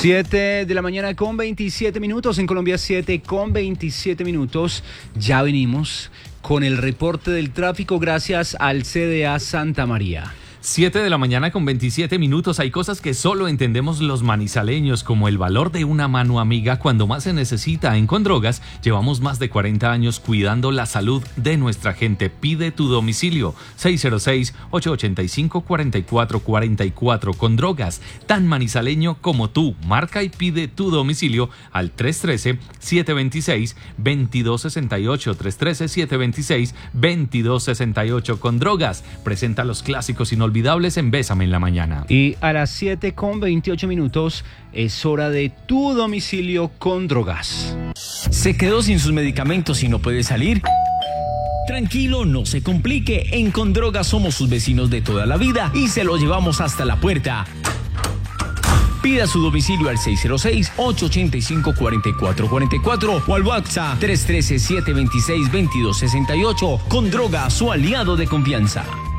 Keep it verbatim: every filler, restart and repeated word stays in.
siete de la mañana con veintisiete minutos, en Colombia siete con veintisiete minutos. Ya venimos con el reporte del tráfico gracias al C D A Santa María. siete de la mañana con veintisiete minutos. Hay cosas que solo entendemos los manizaleños, como el valor de una mano amiga cuando más se necesita. En Condrogas llevamos más de cuarenta años cuidando la salud de nuestra gente. Pide tu domicilio seis cero seis, ocho ocho cinco, cuatro cuatro cuatro cuatro. Condrogas, tan manizaleño como tú. Marca y pide tu domicilio al tres uno tres, siete dos seis, dos dos seis ocho. tres uno tres, siete dos seis, dos dos seis ocho. Condrogas presenta los clásicos inolvidables en Bésame en la Mañana. Y a las siete con veintiocho minutos es hora de tu domicilio Condrogas. ¿Se quedó sin sus medicamentos y no puede salir? Tranquilo, no se complique. En Condrogas somos sus vecinos de toda la vida y se lo llevamos hasta la puerta. Pida su domicilio al seis cero seis, ocho ocho cinco, cuatro cuatro cuatro cuatro o al WhatsApp tres uno tres, siete dos seis, dos dos seis ocho. Condrogas, su aliado de confianza.